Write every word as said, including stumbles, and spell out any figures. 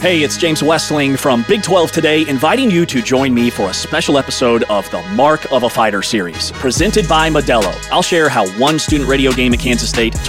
Hey, it's James Westling from Big twelve Today, inviting you to join me for a special episode of the Mark of a Fighter series, presented by Modelo. I'll share how one student radio game at Kansas State